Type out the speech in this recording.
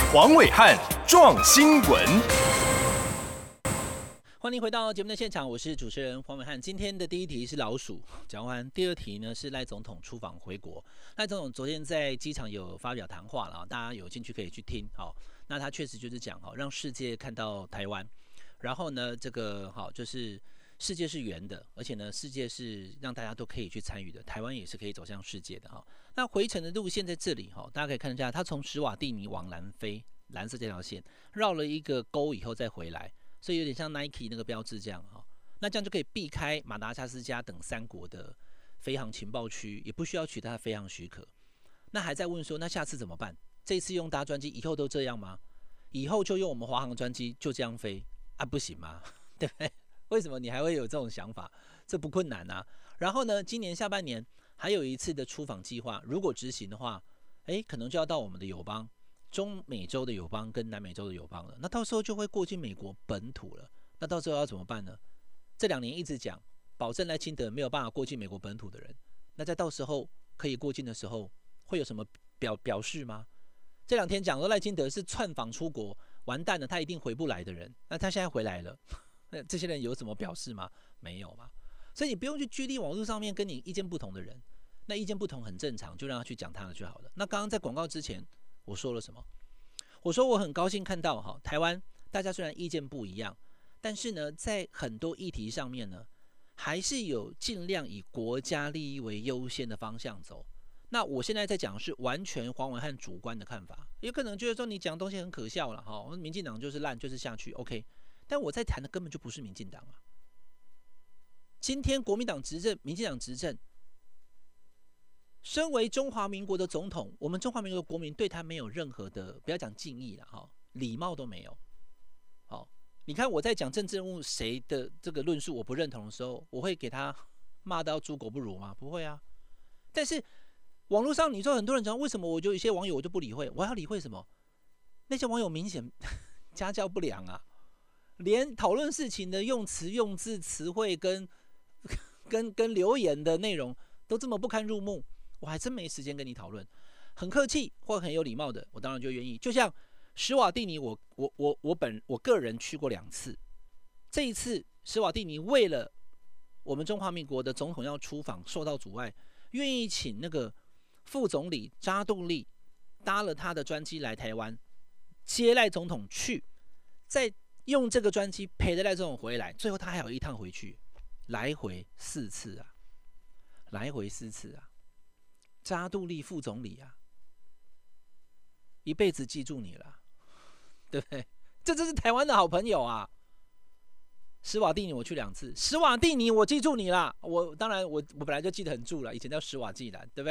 黄伟汉壮新闻。 欢迎回到节目的现场，我是主持人黄伟汉。今天的第一题是老鼠讲完，第二题呢是赖总统出访回国。赖总统昨天在机场有发表谈话了，大家有兴趣可以去听。好，那他确实就是讲让世界看到台湾，然后呢这个就是世界是圆的，而且呢世界是让大家都可以去参与的，台湾也是可以走向世界的哈。那回程的路线在这里大家可以看一下，他从史瓦蒂尼往南飞，蓝色这条线绕了一个沟以后再回来。所以有点像 Nike 那个标志这样那这样就可以避开马达加斯加等3国的飞航情报区，也不需要取得飞航许可。那还在问说，那下次怎么办？这次用搭专机，以后都这样吗？以后就用我们华航专机就这样飞啊？不行吗？对不对？为什么你还会有这种想法？这不困难啊。然后呢，今年下半年还有一次的出访计划，如果执行的话，可能就要到我们的友邦。中美洲的友邦跟南美洲的友邦了，那到时候就会过境美国本土了。那到时候要怎么办呢？这2年一直讲，保证赖清德没有办法过境美国本土的人，那在到时候可以过境的时候，会有什么表示吗？这2天讲说赖清德是窜访出国，完蛋了，他一定回不来的人。那他现在回来了，那这些人有什么表示吗？没有嘛。所以你不用去拘泥网络上面跟你意见不同的人，那意见不同很正常，就让他去讲他的就好了。那刚刚在广告之前。我说了什么？我说我很高兴看到台湾大家虽然意见不一样，但是呢，在很多议题上面呢，还是有尽量以国家利益为优先的方向走。那我现在在讲的是完全黄伟汉主观的看法，有可能觉得说你讲的东西很可笑了民进党就是烂，就是下去 OK。但我在谈的根本就不是民进党啊。今天国民党执政，民进党执政。身为中华民国的总统，我们中华民国的国民对他没有任何的，不要讲敬意了礼貌都没有。你看我在讲政治人物谁的这个论述我不认同的时候，我会给他骂到猪狗不如吗？不会啊。但是网络上你说很多人讲，为什么我就有一些网友我就不理会？我要理会什么？那些网友明显家教不良啊，连讨论事情的用词、用字、词汇跟留言的内容都这么不堪入目。我还真没时间跟你讨论，很客气或很有礼貌的，我当然就愿意。就像史瓦蒂尼，我个人去过2次，这一次史瓦蒂尼为了我们中华民国的总统要出访受到阻碍，愿意请那个副总理扎杜利搭了他的专机来台湾接赖总统去，再用这个专机陪着赖总统回来，最后他还有一趟回去，来回4次啊，来回4次啊。扎杜利副总理啊，一辈子记住你了，对不对？这是台湾的好朋友啊。史瓦蒂尼我去2次，史瓦蒂尼我记住你了。当然我本来就记得很住了，以前叫史瓦济兰，对不对？